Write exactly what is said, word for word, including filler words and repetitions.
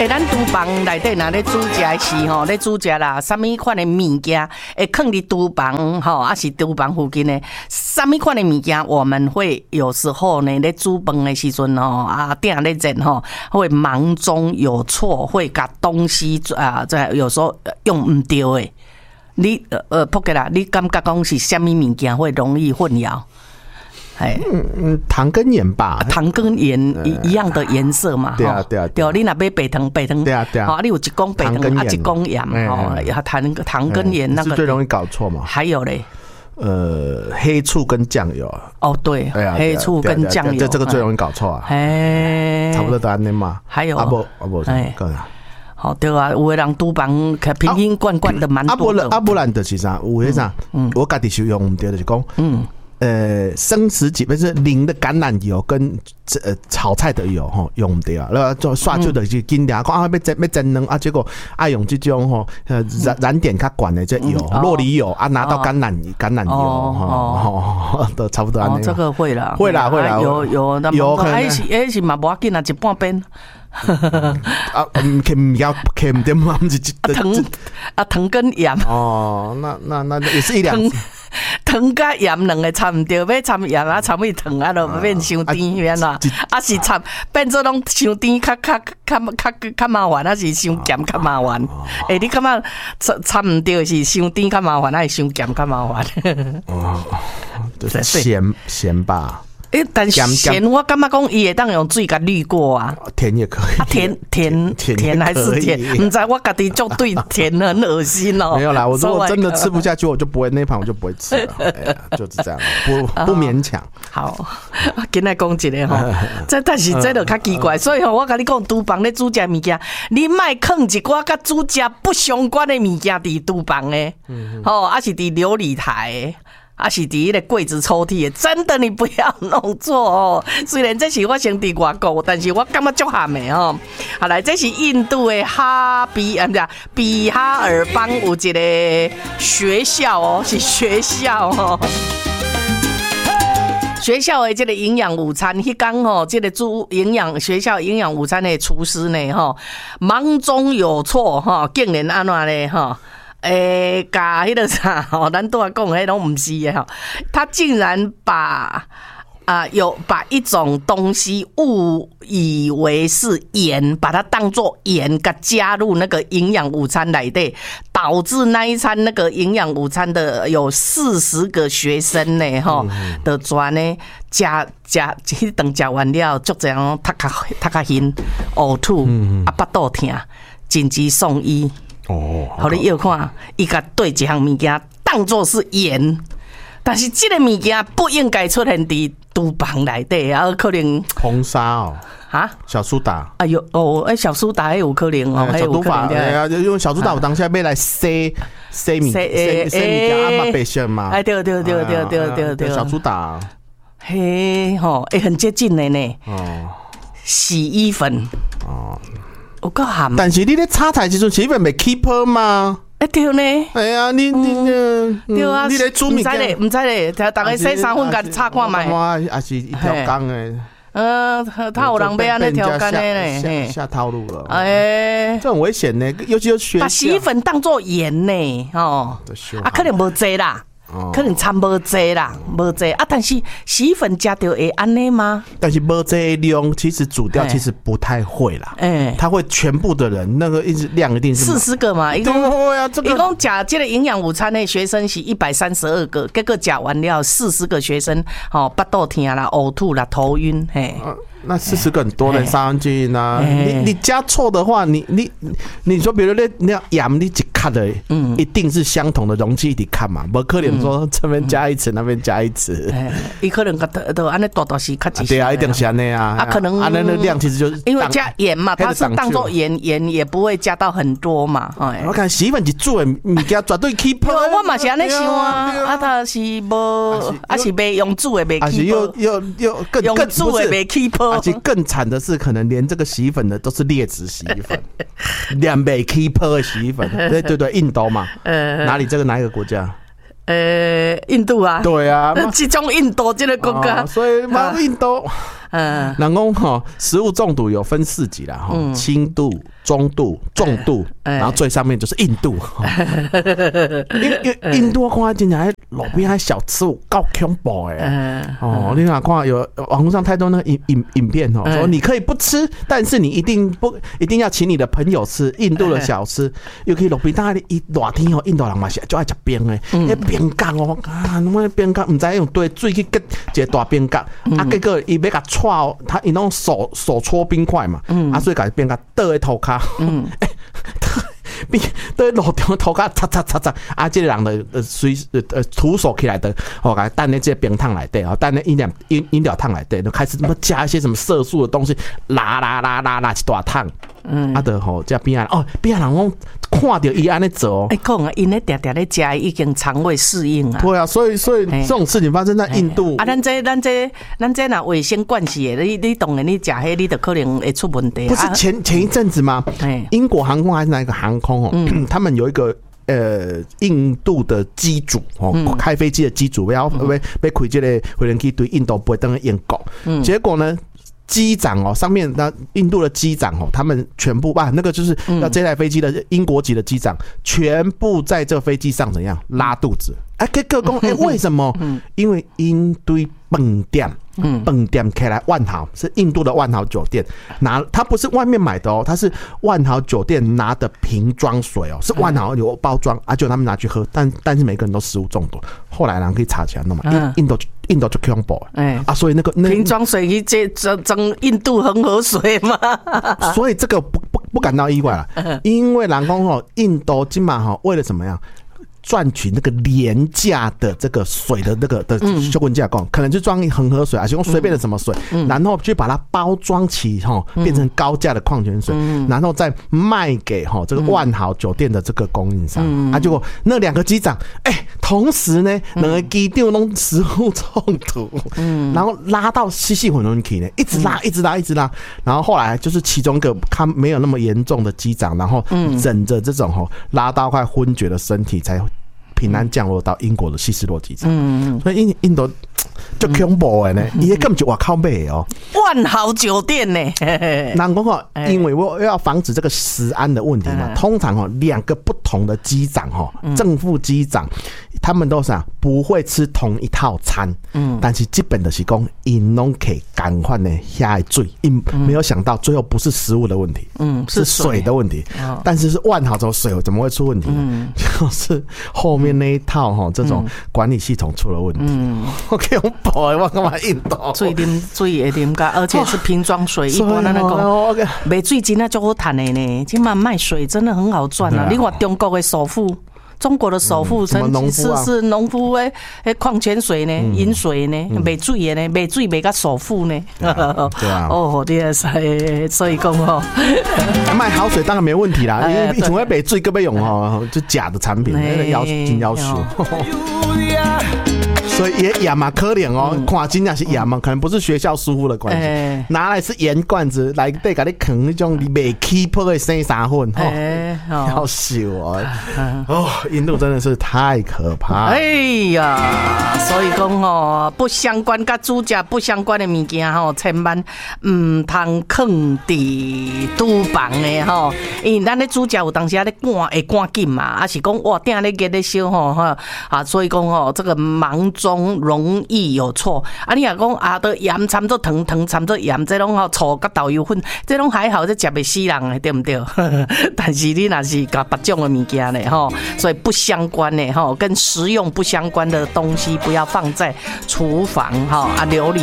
诶，咱厨房内底若咧煮食的时吼，咧煮食啦，啥物款的物件会放伫厨房吼，还是厨房附近的啥物款的物件，我们会有时候呢咧煮饭的时阵吼啊，鼎咧热吼，会忙中有错，会把东西啊，在有时候用唔对的。你呃呃，扑克啦，你感觉讲是啥物物件会容易混淆？哎， 嗯嗯，糖跟盐吧， 糖跟盐一一样的颜色嘛， 对啊对啊， 对，你若买白糖白糖， 对啊对啊， 好，你有一公白糖啊，一公盐哦，糖糖跟盐那个是最容易搞错嘛。 还有嘞， 呃，黑醋跟酱油。 哦，对，黑醋跟酱油， 这这个最容易搞错啊。 哎， 差不多都安尼嘛。 还有啊不啊不，干啥？ 好对啊，有的人厨房瓶瓶罐罐的蛮多的。 啊不然就是啥，有迄啥，我家己使用唔对，就是讲，嗯。呃，生食级不是零的橄榄油跟呃炒菜的油吼用唔对啊，然后就刷出的就紧点，讲啊要蒸要蒸卵啊，结果爱用这种吼呃燃燃点较管的这油，酪梨油啊拿到橄榄橄榄油吼，都差不多安尼。 这个会啦， 会啦会啦， 有有有，哎是哎是嘛，无要紧啊，一半边。 啊，唔唔要，唔点嘛，唔是糖啊糖跟盐哦，那那那也是一两。 糖甲盐两个掺唔对，要掺盐啊，掺去糖啊，就变伤甜变啦。啊是掺变做拢伤甜，较较较较较麻烦，还是伤咸较麻烦？诶，你感觉掺掺唔对是伤甜较麻烦，还是伤咸较麻烦？ 哦，咸咸吧。 诶，但是咸我感觉讲伊会当用水甲滤过啊， 甜也可以， 啊甜甜甜还是甜？唔知我家己就对甜很恶心哦。 没有啦，我如果真的吃不下去，我就不会那盘我就不会吃了，哎、就是这样，不不勉强。 好，今仔讲一个吼，这但是这就较奇怪，所以吼我甲你讲，厨房咧煮食物件，你莫放一寡甲煮食不相关的物件伫厨房诶，吼，还是伫琉璃台。啊，是伫迄个柜子抽屉的，真的你不要弄错哦。虽然这是我先伫外国，但是我感觉足咸的吼。好来，这是印度的哈比啊，不是比哈尔邦有一个学校哦，是学校哦。学校的这个营养午餐，迄天吼，这个煮营养学校营养午餐的厨师呢，吼，忙中有错哈，竟然安怎呢哈？诶，甲迄个啥吼，咱都要讲，迄拢唔是诶吼，他竟然把啊、呃、有把一种东西误以为是盐，把它当作盐，甲加入那个营养午餐内底，导致那一餐那个营养午餐的有四十个学生呢，吼，的全呢加加迄顿食完了，足这样头壳头壳晕、呕吐，啊巴肚痛，紧急送医。哦，好你要看，伊甲对一项物件当作是盐，但是这个物件不应该出现伫厨房内底啊，可能红砂哦，啊，小苏打， 哎呦哦，哎小苏打还有可能哦，还有可能对啊，因为小苏打我当下要来洗洗物洗洗物件啊嘛白色嘛， 哎对对对对对对对， 小苏打， 嘿吼，哎很接近的呢，哦，洗衣粉，哦。有够咸， 但是你咧炒菜时阵，洗衣粉袂 keep 吗？ 哎对呢， 哎呀，你你对啊， 你咧煮物件， 唔知咧，唔知咧，大家洗衫粉甲炒看卖， 也是一条工诶。 嗯，他有人要安尼调干的呢， 下套路了。 哎， 这很危险呢，尤其有学把洗衣粉当作盐呢，哦，啊，可能无济啦。可能掺无济啦，无济啊！但是洗衣粉加掉会安尼吗？ 但是无济量，其实煮掉其实不太会啦。哎，他会全部的人那个一直量一定是四十个嘛，一共对啊，这个一共假这个营养午餐的学生是一百三十二个，结果假完了四十个学生，哦，巴肚痛啦、呕吐啦、头晕，嘿。 那四十个很多人杀上去呢，你你加错的话，你你你说，比如你你要盐你一卡的，嗯，一定是相同的容器一起看嘛，不可能说这边加一匙，那边加一匙， 伊可能都都安尼大大是较几， 对啊，一定是安尼啊， 啊可能啊那那量其实就是因为加盐嘛，它是当做盐，盐也不会加到很多嘛， 我看洗衣粉一煮的物件绝对 keep， 我嘛是安尼想啊，啊它是无，啊是袂用煮的袂 keep， 是又又又更用煮的袂 keep。 而且更惨的是，可能连这个洗衣粉的都是劣质洗衣粉，两杯 keep 的洗衣粉，对对对，印度嘛，呃，哪里这个哪一个国家？ 呃，印度啊， 对啊， 其中印度这个国家， 所以嘛，印度嗯，人讲吼，食物中毒有分四级啦，哈，轻度、中度、重度，然后最上面就是印度。因为印度我看真正路边还小吃有够恐怖诶。哦，你看看有网络上太多那个影影影片哦，说你可以不吃，但是你一定不一定要请你的朋友吃印度的小吃，又可以路边大一热天哦，印度人嘛是就爱食冰诶，迄冰角哦，啊，那冰角唔知用对水去结一个大冰角，啊，结果伊要甲戳，他伊弄手手搓冰块嘛，啊，所以甲冰角倒喺头壳，嗯，哎。比对路中头壳擦擦擦擦，啊！这个人的呃随呃呃徒手起来的，哦，来等那这冰烫来对啊，等那饮料饮饮料烫来对，就开始什么加一些什么色素的东西，拉拉拉拉拉一大烫，嗯，啊的吼，这边啊哦，边人讲看到伊安尼做， 哎，讲啊，因咧常常咧食，已经肠胃适应啊。 对啊，所以所以这种事情发生在印度啊，咱这咱这咱这那卫生惯系的，你你当然你食迄，你就可能会出问题。 不是前前一阵子吗？英国航空还是哪一个航空哦？嗯、他们有一个呃印度的机主哦，嗯、开飞机的机主要被被开这个飞行机对印度飞登英国，嗯、结果呢？机长哦，上面那印度的机长哦，他们全部吧，那个就是要这台飞机的英国籍的机长，全部在这飞机上怎样拉肚子？哎，结果讲哎，为什么？因为因对饭店，饭店开来万豪是印度的万豪酒店拿，他不是外面买的哦，他是万豪酒店拿的瓶装水哦，是万豪有包装，啊，就他们拿去喝，但但是每个人都食物中毒，后来人可以查起来弄嘛，印印度。印度就恐怖哎啊，所以那个那瓶装水去蒸蒸印度恒河水嘛， 所以这个不不不感到意外了，因为人讲吼，印度今嘛吼为了怎么样？赚取那个廉价的这个水的那个的修文价供，可能就装恒河水，而且用随便的什么水，然后去把它包装起哈，变成高价的矿泉水，然后再卖给哈这个万豪酒店的这个供应商。啊，结果那两个机长，哎，同时呢，两个机长弄食物中毒，然后拉到细细混混去呢，一直拉，一直拉，一直拉，然后后来就是其中一个他没有那么严重的机长，然后忍着这种哈拉到快昏厥的身体才。平安降落到英国的希斯罗机场，嗯、所以印印度就恐怖的呢，伊根本就外靠买哦， 万豪酒店呢。 人讲哦，因为我要防止这个食安的问题嘛，通常哦两个不同的机长哈，正副机长他们都是啊不会吃同一套餐，嗯，但是基本的是讲因拢可以赶快呢下水，因没有想到最后不是食物的问题，嗯，是水的问题，哦、但是是万豪这水怎么会出问题呢？嗯、就是后面那一套哈这种管理系统出了问题。嗯，我给我保我干嘛印度？ 水啉水会啉噶，而且是瓶装水，一般那个卖水真的就好赚的呢。今晚卖水真的很好赚啊！你看中国的首富。中国的首富曾经是是农夫的矿泉水呢，饮水呢，卖水的呢，卖水卖到首富呢。 对啊， 哦，对啊，所以讲哦， 卖好水当然没问题啦，因为以前卖水根本用哦，就假的产品，那个要真要求。所以也也蛮可怜哦，看真正是也蛮可能不是学校疏忽的关系，拿来是盐罐子来对，给你啃那种你没起泡的生沙粉，要死我！哦，印度真的是太可怕。 哎呀，所以讲哦，不相关跟煮食不相关的物件吼，千万唔通放伫厨房的吼，因为咱咧煮食有当时咧赶会赶紧嘛，啊是讲哇，定咧热咧烧吼哈啊，所以讲吼这个忙中容易有错啊！你若讲啊，都盐掺做糖，糖掺做盐，这种吼醋甲豆油粉，这种还好，这食袂死人的，对不对？但是你若是甲别种的物件呢，吼，所以不相关的吼，跟食用不相关的东西不要放在厨房哈啊，琉璃